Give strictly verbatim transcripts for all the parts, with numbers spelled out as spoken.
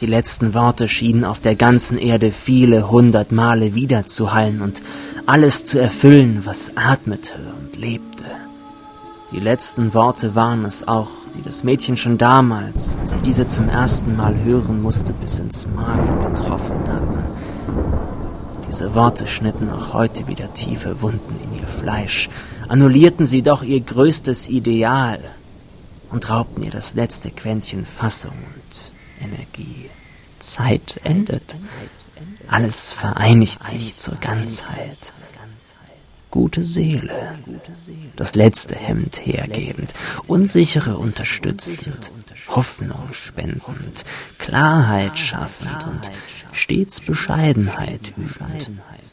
Die letzten Worte schienen auf der ganzen Erde viele hundert Male wiederzuhallen und alles zu erfüllen, was atmete und lebte. Die letzten Worte waren es auch, die das Mädchen schon damals, als sie diese zum ersten Mal hören musste, bis ins Mark getroffen hatten. Diese Worte schnitten auch heute wieder tiefe Wunden in ihr Fleisch, annullierten sie doch ihr größtes Ideal und raubten ihr das letzte Quäntchen Fassung und Energie. Zeit endet. Alles vereinigt sich zur Ganzheit. Gute Seele, das letzte Hemd hergebend, Unsichere unterstützend, Hoffnung spendend, Klarheit schaffend und stets Bescheidenheit übend.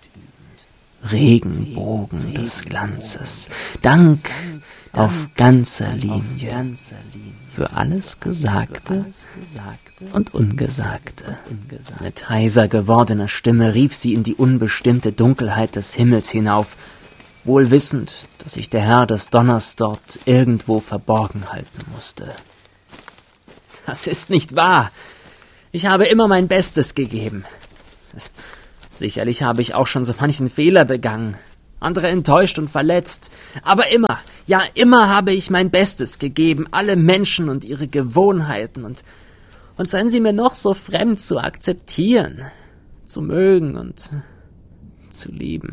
Regenbogen des Glanzes, Dank auf ganzer Linie für alles Gesagte und Ungesagte. Mit heiser gewordener Stimme rief sie in die unbestimmte Dunkelheit des Himmels hinauf, wohl wissend, dass sich der Herr des Donners dort irgendwo verborgen halten musste. Das ist nicht wahr. Ich habe immer mein Bestes gegeben. Sicherlich habe ich auch schon so manchen Fehler begangen, andere enttäuscht und verletzt. Aber immer, ja immer habe ich mein Bestes gegeben, alle Menschen und ihre Gewohnheiten. Und, und seien sie mir noch so fremd, zu akzeptieren, zu mögen und zu lieben.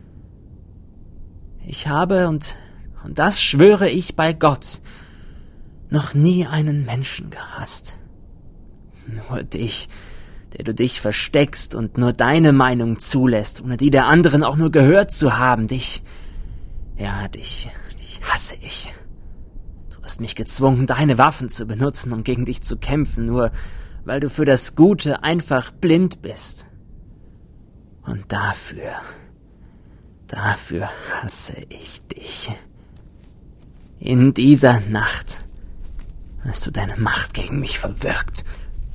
Ich habe, und, und das schwöre ich bei Gott, noch nie einen Menschen gehasst. Nur dich, der du dich versteckst und nur deine Meinung zulässt, ohne die der anderen auch nur gehört zu haben. Dich, ja, dich, dich hasse ich. Du hast mich gezwungen, deine Waffen zu benutzen, um gegen dich zu kämpfen, nur weil du für das Gute einfach blind bist. Und dafür, dafür hasse ich dich. In dieser Nacht hast du deine Macht gegen mich verwirkt.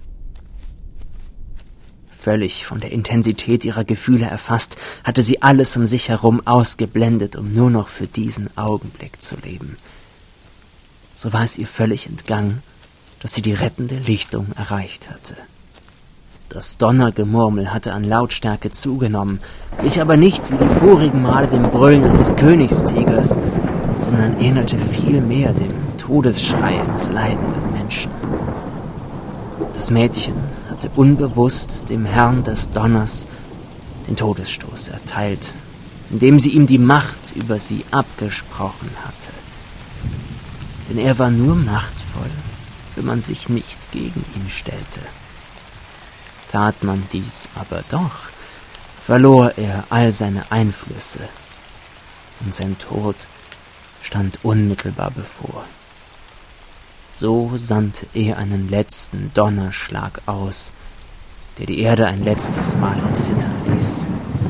Völlig von der Intensität ihrer Gefühle erfasst, hatte sie alles um sich herum ausgeblendet, um nur noch für diesen Augenblick zu leben. So war es ihr völlig entgangen, dass sie die rettende Lichtung erreicht hatte. Das Donnergemurmel hatte an Lautstärke zugenommen, glich aber nicht wie die vorigen Male dem Brüllen eines Königstigers, sondern ähnelte vielmehr dem Todesschrei eines leidenden Menschen. Das Mädchen hatte unbewusst dem Herrn des Donners den Todesstoß erteilt, indem sie ihm die Macht über sie abgesprochen hatte. Denn er war nur machtvoll, wenn man sich nicht gegen ihn stellte. Tat man dies aber doch, verlor er all seine Einflüsse, und sein Tod stand unmittelbar bevor. So sandte er einen letzten Donnerschlag aus, der die Erde ein letztes Mal erzittern ließ.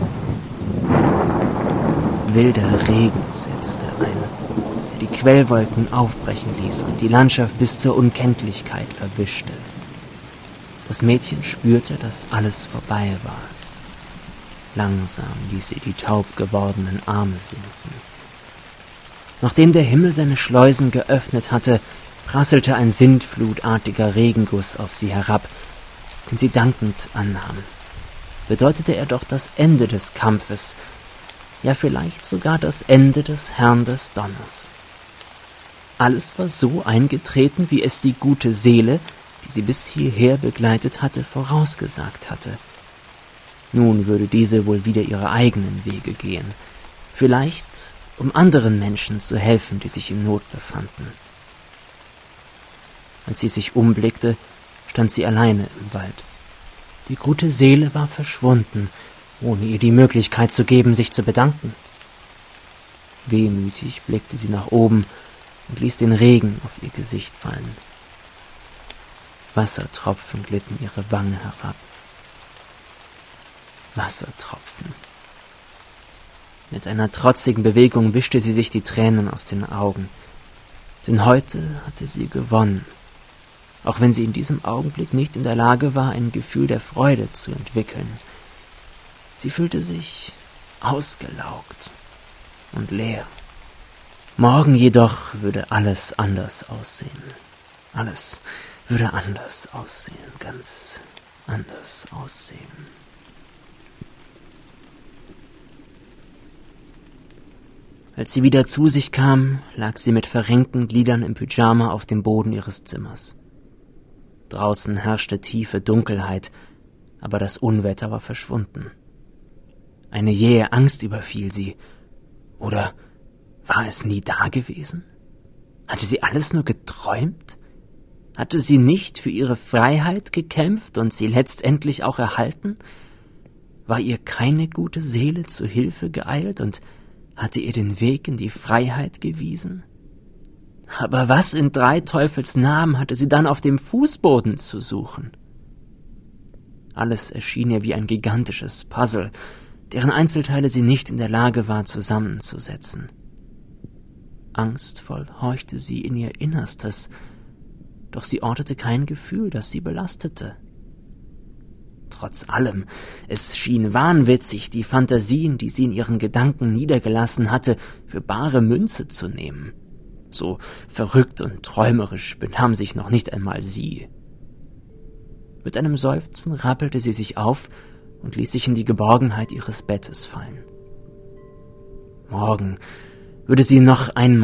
Wilder Regen setzte ein, der die Quellwolken aufbrechen ließ und die Landschaft bis zur Unkenntlichkeit verwischte. Das Mädchen spürte, dass alles vorbei war. Langsam ließ sie die taub gewordenen Arme sinken. Nachdem der Himmel seine Schleusen geöffnet hatte, prasselte ein sintflutartiger Regenguss auf sie herab, den sie dankend annahm. Bedeutete er doch das Ende des Kampfes, ja vielleicht sogar das Ende des Herrn des Donners. Alles war so eingetreten, wie es die gute Seele, die sie bis hierher begleitet hatte, vorausgesagt hatte. Nun würde diese wohl wieder ihre eigenen Wege gehen, vielleicht um anderen Menschen zu helfen, die sich in Not befanden. Als sie sich umblickte, stand sie alleine im Wald. Die gute Seele war verschwunden, ohne ihr die Möglichkeit zu geben, sich zu bedanken. Wehmütig blickte sie nach oben und ließ den Regen auf ihr Gesicht fallen. Wassertropfen glitten ihre Wange herab. Wassertropfen. Mit einer trotzigen Bewegung wischte sie sich die Tränen aus den Augen. Denn heute hatte sie gewonnen, auch wenn sie in diesem Augenblick nicht in der Lage war, ein Gefühl der Freude zu entwickeln. Sie fühlte sich ausgelaugt und leer. Morgen jedoch würde alles anders aussehen. Alles würde anders aussehen, ganz, anders aussehen. Als sie wieder zu sich kam, lag sie mit verrenkten Gliedern im Pyjama auf dem Boden ihres Zimmers. Draußen herrschte tiefe Dunkelheit, aber das Unwetter war verschwunden. Eine jähe Angst überfiel sie. Oder war es nie da gewesen? Hatte sie alles nur geträumt? Hatte sie nicht für ihre Freiheit gekämpft und sie letztendlich auch erhalten? War ihr keine gute Seele zu Hilfe geeilt und hatte ihr den Weg in die Freiheit gewiesen? Aber was in drei Teufels Namen hatte sie dann auf dem Fußboden zu suchen? Alles erschien ihr wie ein gigantisches Puzzle, deren Einzelteile sie nicht in der Lage war zusammenzusetzen. Angstvoll horchte sie in ihr Innerstes, doch sie ortete kein Gefühl, das sie belastete. Trotz allem, es schien wahnwitzig, die Fantasien, die sie in ihren Gedanken niedergelassen hatte, für bare Münze zu nehmen. So verrückt und träumerisch benahm sich noch nicht einmal sie. Mit einem Seufzen rappelte sie sich auf und ließ sich in die Geborgenheit ihres Bettes fallen. Morgen würde sie noch einmal